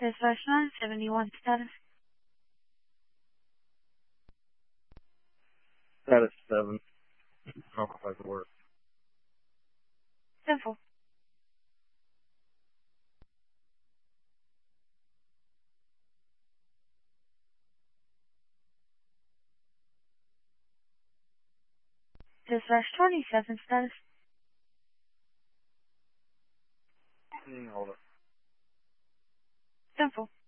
Dispatch 971 status. Status 7. Not quite the work. Simple. Dispatch 27 status. Hold it. Simple.